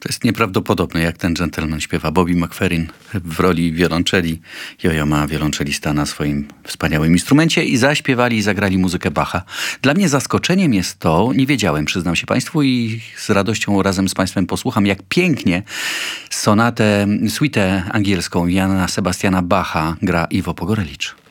jest nieprawdopodobne, jak ten dżentelmen śpiewa. Bobby McFerrin w roli wiolonczeli. Jojo ma wiolonczelista na swoim wspaniałym instrumencie i zaśpiewali i zagrali muzykę Bacha. Dla mnie zaskoczeniem jest to, nie wiedziałem, przyznam się Państwu, i z radością razem z Państwem posłucham, jak pięknie suitę angielską Jana Sebastiana Bacha gra Iwo Pogorelicz.